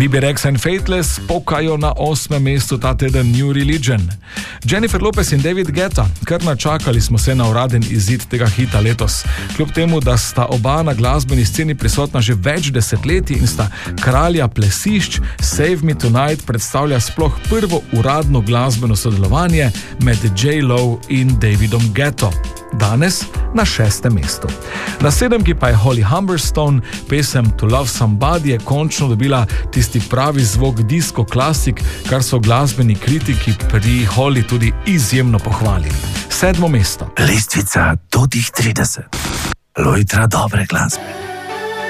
Bibi Rexa in Faithless pokajo na 8. mestu ta teden New Religion. Jennifer Lopez in David Guetta, kar načakali smo se na uraden izid tega hita letos. Kljub temu, da sta oba na glasbeni sceni prisotna že več desetletij in sta kralja plesišč, Save Me Tonight predstavlja sploh prvo uradno glasbeno sodelovanje med J-Lo in Davidom Guetto. Danes na 6. mestu. Na 7. pa je Holly Humberstone, pesem To Love Somebody je končno dobila tisti pravi zvok disco klasik, kar so glasbeni kritiki pri Holly tudi izjemno pohvalili. 7. mesto. Lestvica do tih 30. Lojtra dobre glasbe.